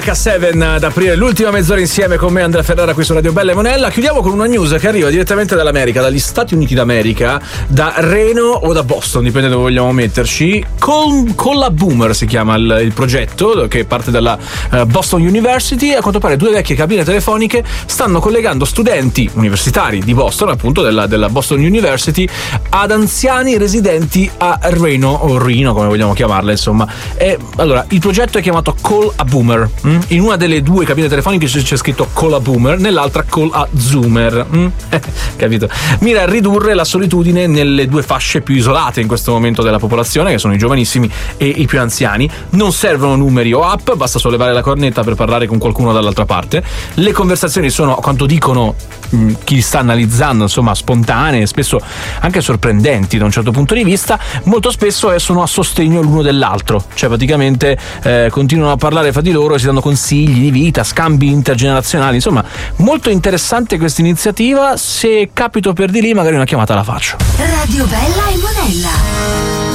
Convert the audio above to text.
H7 ad aprire l'ultima mezz'ora insieme con me, Andrea Ferrara, qui su Radio Bella e Monella. Chiudiamo con una news che arriva direttamente dall'America, dagli Stati Uniti d'America, da Reno o da Boston, dipende dove vogliamo metterci. Collaboomer si chiama il progetto, che parte dalla Boston University. A quanto pare 2 vecchie cabine telefoniche stanno collegando studenti universitari di Boston, appunto della Boston University, ad anziani residenti a Reno, o Reno come vogliamo chiamarla, insomma. E allora il progetto è chiamato Call a Boomer. In una delle 2 cabine telefoniche c'è scritto Call a Boomer, nell'altra Call a Zoomer. Capito? Mira a ridurre la solitudine nelle 2 fasce più isolate in questo momento della popolazione, che sono i giovanissimi e i più anziani. Non servono numeri o app, basta sollevare la cornetta per parlare con qualcuno dall'altra parte. Le conversazioni sono, a quanto dicono chi sta analizzando, insomma, spontanee, spesso anche sorprendenti da un certo punto di vista. Molto spesso sono a sostegno l'uno dell'altro, cioè praticamente continuano a parlare fra di loro e si danno consigli di vita, scambi intergenerazionali. Insomma, molto interessante questa iniziativa. Se capito per di lì, magari una chiamata la faccio. Radio Bella e Monella.